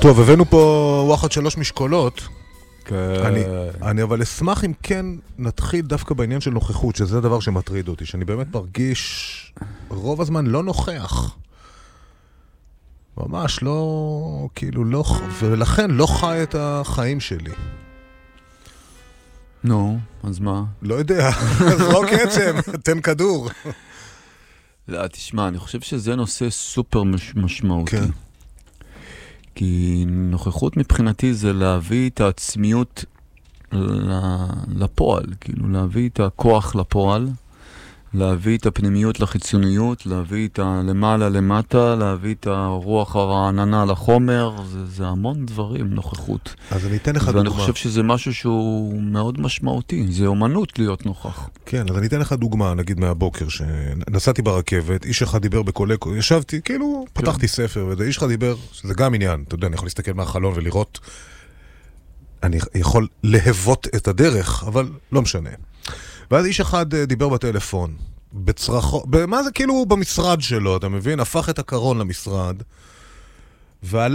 טוב, הבאנו פה וואחד 3 משקולות. אני אבל אשמח אם כן נתחיל דווקא בעניין של נוכחות, שזה הדבר שמטריד אותי, שאני באמת מרגיש רוב הזמן לא נוכח. ממש לא, כאילו לא, ולכן לא חי את החיים שלי. נו, אז מה? לא יודע, אז לא קצם, תן כדור. לא, תשמע, אני חושב שזה נושא סופר משמעותי. כן. כי נוכחות מבחינתי זה להביא את העצמיות לפועל, כאילו להביא את הכוח לפועל, להביא את הפנימיות לחיצוניות, להביא את הלמעלה למטה, להביא את הרוח הרעננה לחומר, זה המון דברים, נוכחות. אז אני אתן לך דוגמה. ואני חושב שזה משהו שהוא מאוד משמעותי, זה אומנות להיות נוכח. כן, אז אני אתן לך דוגמה, נגיד מהבוקר, שנסעתי ברכבת, איש אחד דיבר בקולקו, ישבתי, כאילו, פתחתי ספר, ואיש אחד דיבר, שזה גם עניין, אתה יודע, אני יכול להסתכל מהחלון ולראות, אני יכול להבות את הדרך, אבל לא משנה. ואז איש אחד דיבר בטלפון, בצרחו, מה זה כאילו במשרד שלו, אתה מבין? הפך את הקרון למשרד, ועלה